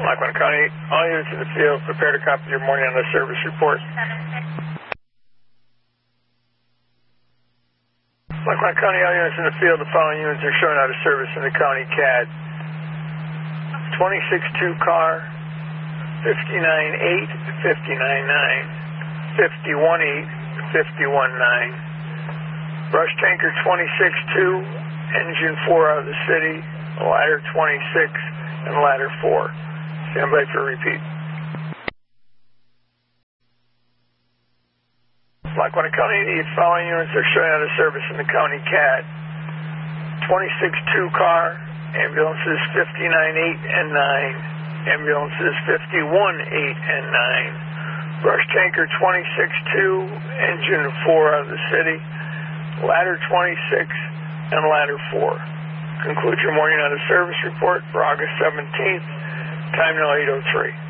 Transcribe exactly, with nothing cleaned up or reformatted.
Lackawanna County, all units in the field, prepare to copy your morning on the service report. Lackawanna County, all units in the field, the following units are showing out of service in the county C A D. twenty-six two car, fifty-nine eight, fifty-nine nine, fifty-one eight, fifty-one nine. Brush tanker twenty-six two, engine four out of the city, ladder twenty-six, and ladder four. Stand by for a repeat. Lackawanna County, the following units are showing out of service in the county C A D. twenty-six two car, ambulances fifty-nine eight and nine, ambulances fifty-one eight and nine. Brush tanker twenty-six two, engine four out of the city, ladder twenty-six, and ladder four. Conclude your morning out of service report for August seventeenth, time now eight oh three.